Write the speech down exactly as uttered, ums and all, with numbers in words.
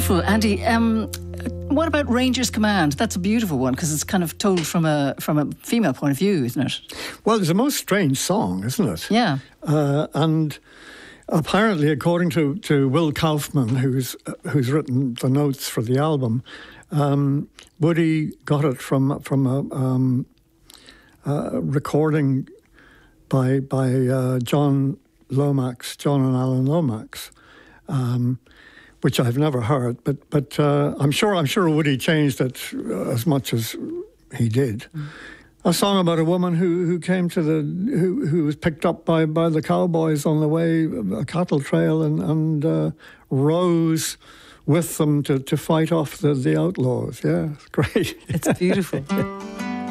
Beautiful, Andy. Um, what about Ranger's Command? That's a beautiful one because it's kind of told from a from a female point of view, isn't it? Well, it's a most strange song, isn't it? Yeah. Uh, and apparently, according to, to Will Kaufman, who's who's written the notes for the album, um, Woody got it from from a, um, a recording by by uh, John Lomax, John and Alan Lomax. Um, which I've never heard, but but uh, I'm sure I'm sure Woody changed it as much as he did. Mm. A song about a woman who, who came to the who who was picked up by, by the cowboys on the way, a cattle trail, and and uh, rose with them to, to fight off the, the outlaws. Yeah, it's great. It's beautiful.